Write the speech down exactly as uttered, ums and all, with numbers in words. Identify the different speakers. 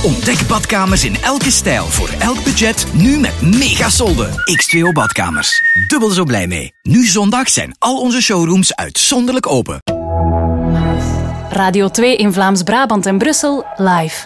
Speaker 1: Ontdek badkamers in elke stijl voor elk budget, nu met mega solden. X twee O Badkamers. Dubbel zo blij mee. Nu zondag zijn al onze showrooms uitzonderlijk open.
Speaker 2: Radio twee in Vlaams-Brabant en Brussel live.